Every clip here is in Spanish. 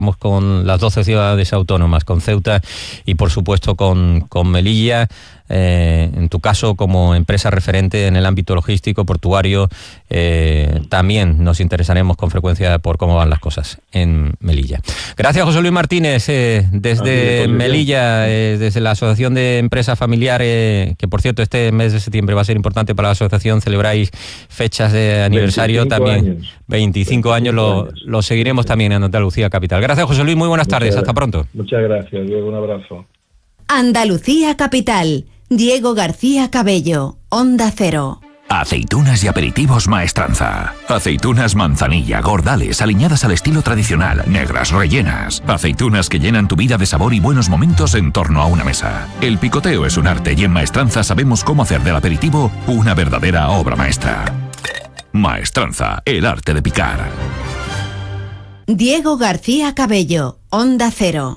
con las 12 ciudades autónomas, con Ceuta y por supuesto con Melilla. En tu caso, como empresa referente en el ámbito logístico, portuario, también nos interesaremos con frecuencia por cómo van las cosas en Melilla. Gracias, José Luis Martínez, desde Melilla, desde la Asociación de Empresas Familiares, que por cierto este mes de septiembre va a ser importante para la asociación, celebráis fechas de aniversario 25 también. Años. 25 años lo seguiremos también en Andalucía Capital. Gracias, José Luis, muy buenas tardes, hasta pronto. Muchas gracias, Diego, un abrazo. Andalucía Capital. Diego García Cabello, Onda Cero. Aceitunas y aperitivos Maestranza. Aceitunas manzanilla, gordales, aliñadas al estilo tradicional, negras, rellenas. Aceitunas que llenan tu vida de sabor y buenos momentos en torno a una mesa. El picoteo es un arte y en Maestranza sabemos cómo hacer del aperitivo una verdadera obra maestra. Maestranza, el arte de picar. Diego García Cabello, Onda Cero.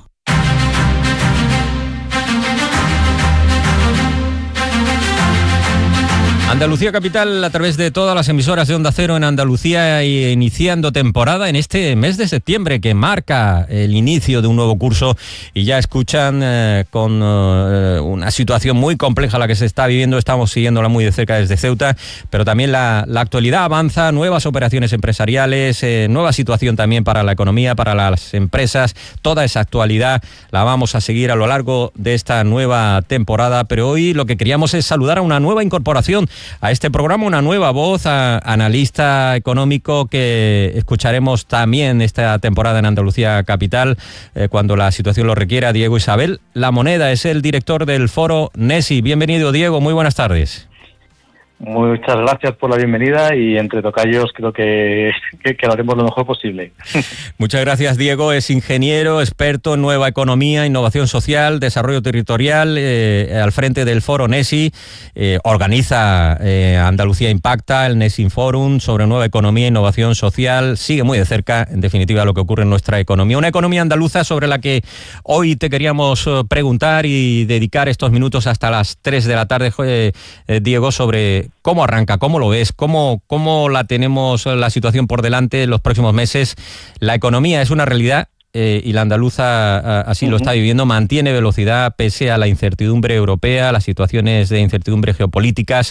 Andalucía Capital a través de todas las emisoras de Onda Cero en Andalucía y iniciando temporada en este mes de septiembre que marca el inicio de un nuevo curso y ya escuchan con una situación muy compleja la que se está viviendo, estamos siguiéndola muy de cerca desde Ceuta, pero también la actualidad avanza, nuevas operaciones empresariales, nueva situación también para la economía, para las empresas, toda esa actualidad la vamos a seguir a lo largo de esta nueva temporada, pero hoy lo que queríamos es saludar a una nueva incorporación a este programa, una nueva voz, analista económico que escucharemos también esta temporada en Andalucía Capital cuando la situación lo requiera. Diego Isabel La Moneda es el director del foro NESI. Bienvenido, Diego, muy buenas tardes. Muchas gracias por la bienvenida y entre tocayos creo que lo haremos lo mejor posible. Muchas gracias, Diego. Es ingeniero, experto en nueva economía, innovación social, desarrollo territorial, al frente del foro NESI. Organiza Andalucía Impacta, el NESI Forum sobre nueva economía e innovación social. Sigue muy de cerca, en definitiva, lo que ocurre en nuestra economía. Una economía andaluza sobre la que hoy te queríamos preguntar y dedicar estos minutos hasta las 3 de la tarde, Diego, sobre cómo arranca, cómo lo ves, cómo la tenemos la situación por delante en los próximos meses. La economía es una realidad y la andaluza así lo está viviendo, mantiene velocidad pese a la incertidumbre europea, las situaciones de incertidumbre geopolíticas,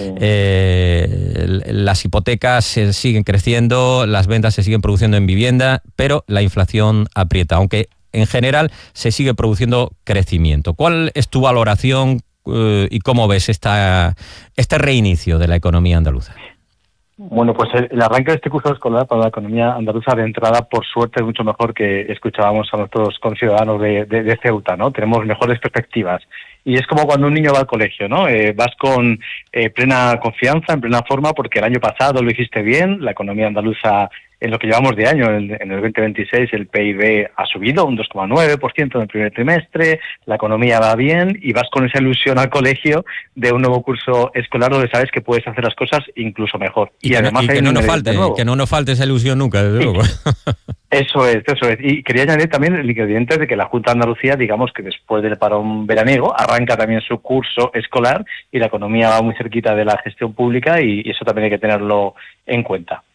las hipotecas siguen creciendo, las ventas se siguen produciendo en vivienda, pero la inflación aprieta, aunque en general se sigue produciendo crecimiento. ¿Cuál es tu valoración y cómo ves este reinicio de la economía andaluza? Bueno, pues el arranque de este curso escolar para la economía andaluza de entrada, por suerte, es mucho mejor que escuchábamos a nuestros conciudadanos de Ceuta, ¿no? Tenemos mejores perspectivas. Y es como cuando un niño va al colegio, ¿no? Vas con plena confianza, en plena forma, porque el año pasado lo hiciste bien, la economía andaluza, en lo que llevamos de año, en el 2026, el PIB ha subido un 2,9% en el primer trimestre, la economía va bien y vas con esa ilusión al colegio de un nuevo curso escolar donde sabes que puedes hacer las cosas incluso mejor. Y además que no nos falte esa ilusión nunca, desde luego. Eso es. Y quería añadir también el ingrediente de que la Junta de Andalucía, digamos que después del parón veraniego, arranca también su curso escolar y la economía va muy cerquita de la gestión pública y eso también hay que tenerlo en cuenta.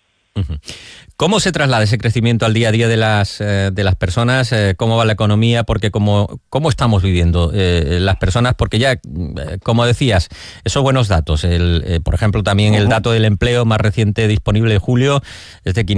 ¿Cómo se traslada ese crecimiento al día a día de las personas? ¿Cómo va la economía? Porque ¿cómo estamos viviendo las personas? Porque ya, como decías, esos buenos datos. Por ejemplo, también el dato del empleo más reciente disponible de julio es de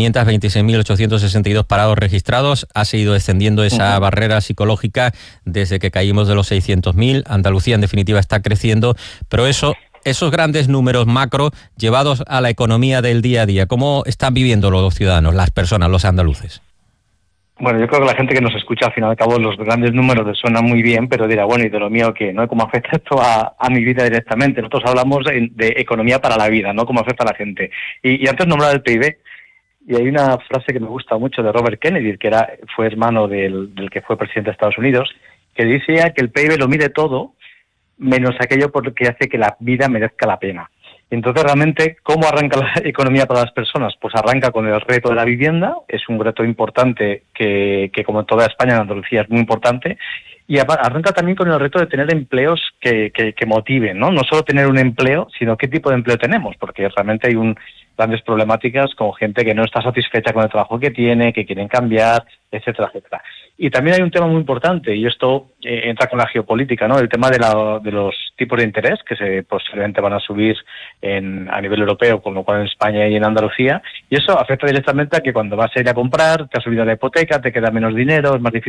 526.862 parados registrados. Ha seguido descendiendo esa barrera psicológica desde que caímos de los 600.000. Andalucía, en definitiva, está creciendo, pero esos grandes números macro llevados a la economía del día a día, ¿cómo están viviendo los ciudadanos, las personas, los andaluces? Bueno, yo creo que la gente que nos escucha, al fin y al cabo, los grandes números les suenan muy bien, pero dirá, bueno, ¿y de lo mío qué? ¿No? ¿Cómo afecta esto a mi vida directamente? Nosotros hablamos de economía para la vida, ¿no? ¿Cómo afecta a la gente? Y antes nombraba el PIB, y hay una frase que me gusta mucho de Robert Kennedy, que fue hermano del que fue presidente de Estados Unidos, que decía que el PIB lo mide todo, menos aquello porque hace que la vida merezca la pena. Entonces, realmente, ¿cómo arranca la economía para las personas? Pues arranca con el reto de la vivienda, es un reto importante que como en toda España, en Andalucía es muy importante, Y arranca también con el reto de tener empleos que motiven, ¿no? No solo tener un empleo, sino qué tipo de empleo tenemos, porque realmente hay grandes problemáticas con gente que no está satisfecha con el trabajo que tiene, que quieren cambiar, etcétera, etcétera. Y también hay un tema muy importante, y esto entra con la geopolítica, ¿no? El tema de los tipos de interés, que posiblemente van a subir a nivel europeo, con lo cual en España y en Andalucía, y eso afecta directamente a que cuando vas a ir a comprar, te ha subido la hipoteca, te queda menos dinero, es más difícil